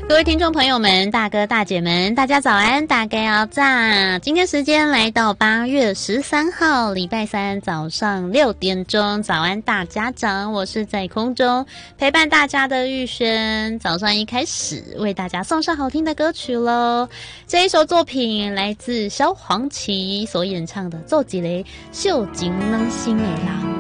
各位听众朋友们，大哥大姐们，大家早安，大家要炸！今天时间来到8月13号，礼拜三早上6点钟，早安大家长，我是在空中陪伴大家的玉轩。早上一开始为大家送上好听的歌曲咯，这一首作品来自萧煌奇所演唱的《做一个秀情软心的人》。